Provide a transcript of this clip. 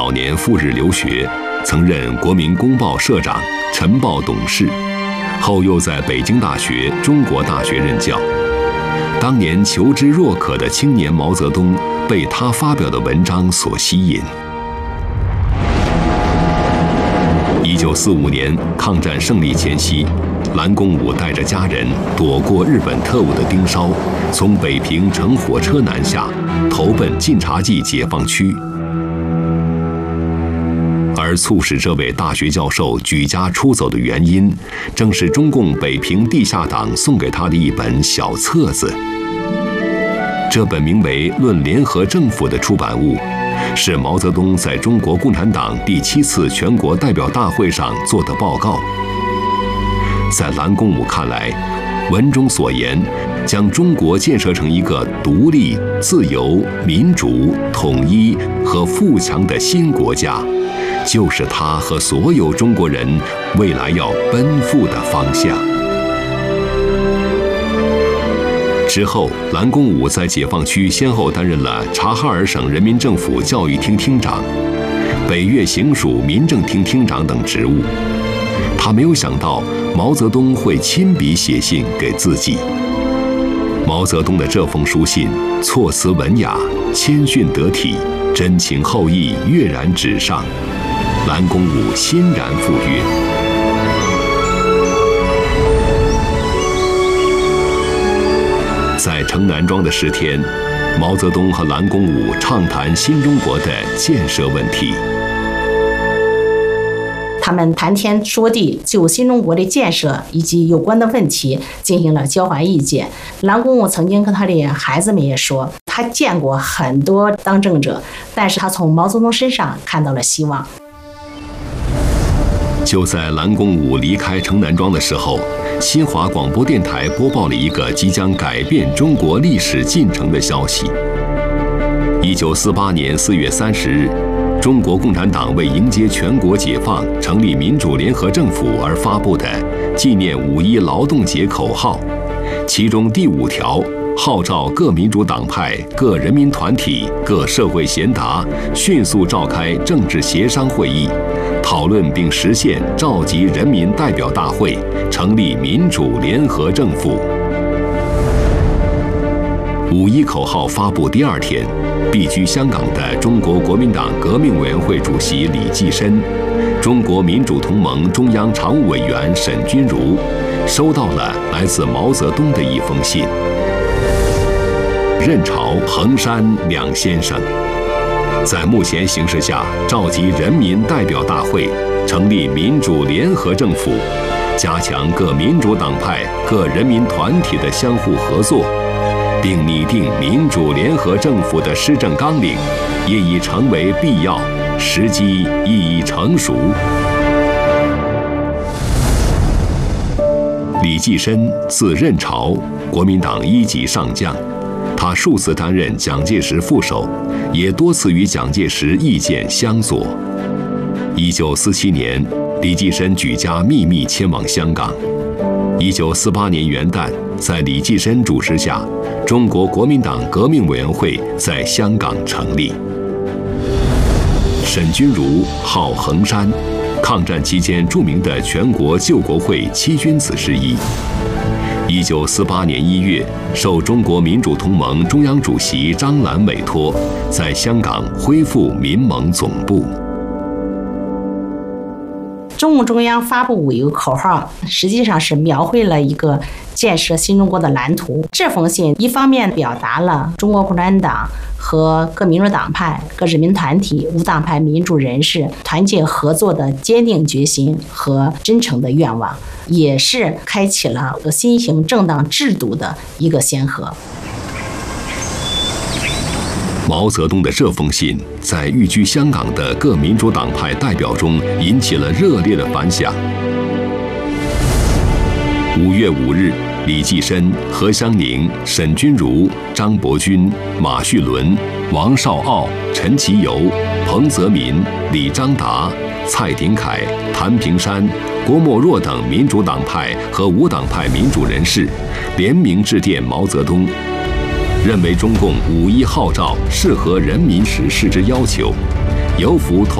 早年赴日留学，曾任国民公报社长、晨报董事，后又在北京大学、中国大学任教。当年求知若渴的青年毛泽东被他发表的文章所吸引。1945年抗战胜利前夕，蓝公武带着家人躲过日本特务的盯梢，从北平乘火车南下，投奔晋察冀解放区。而促使这位大学教授举家出走的原因，正是中共北平地下党送给他的一本小册子。这本名为《论联合政府》的出版物，是毛泽东在中国共产党第7次全国代表大会上做的报告。在蓝公武看来，文中所言将中国建设成一个独立、自由、民主、统一和富强的新国家，就是他和所有中国人未来要奔赴的方向。之后，蓝公武在解放区先后担任了察哈尔省人民政府教育厅厅长、北岳行署民政厅厅长等职务。他没有想到毛泽东会亲笔写信给自己。毛泽东的这封书信措辞文雅，谦逊得体，真情厚意跃然纸上，蓝公武欣然赴约。在城南庄的10天，毛泽东和蓝公武畅谈新中国的建设问题。 他们谈天说地，就新中国的建设以及有关的问题进行了交换意见。蓝公武曾经跟他的孩子们也说，他见过很多当政者，但是他从毛泽东身上看到了希望。 就在蓝公武离开城南庄的时候，新华广播电台播报了一个即将改变中国历史进程的消息。1948年4月30日，中国共产党为迎接全国解放、成立民主联合政府而发布的纪念5·1劳动节口号，其中第5条号召各民主党派、各人民团体、各社会贤达迅速召开政治协商会议，讨论并实现召集人民代表大会，成立民主联合政府。5·1口号发布第2天，避居香港的中国国民党革命委员会主席李济深、中国民主同盟中央常务委员沈钧儒收到了来自毛泽东的一封信。任潮、衡山两先生在目前形势下召集人民代表大会，成立民主联合政府，加强各民主党派、各人民团体的相互合作，并拟定民主联合政府的施政纲领，也已成为必要，时机亦已成熟。李济深，字任潮，国民党1级上将。他数次担任蒋介石副手，也多次与蒋介石意见相左。1947年，李济深举家秘密迁往香港。1948年元旦，在李济深主持下，中国国民党革命委员会在香港成立。沈钧儒号衡山，抗战期间著名的全国救国会7君子之一。1948年1月，受中国民主同盟中央主席张澜委托，在香港恢复民盟总部。 中共中央发布5个口号，实际上是描绘了一个建设新中国的蓝图。这封信一方面表达了中国共产党和各民主党派、各人民团体、无党派民主人士团结合作的坚定决心和真诚的愿望，也是开启了新型政党制度的一个先河。 毛泽东的这封信在寓居香港的各民主党派代表中引起了热烈的反响。5月5日，李济深、何香凝、沈钧儒、张伯钧、马叙伦、王绍傲、陈其友、彭泽民、李章达、蔡鼎锴、谭平山、郭沫若等民主党派和无党派民主人士联名致电毛泽东，认为中共5·1号召适合人民时事之要求，有符